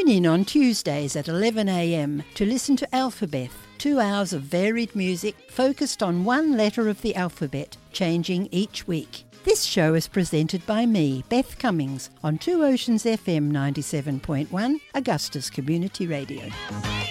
Tune in on Tuesdays at 11 a.m. to listen to Alphabeth, 2 hours of varied music focused on one letter of the alphabet, changing each week. This show is presented by me, Beth Cummings, on 2 Oceans FM 97.1, Augusta's Community Radio.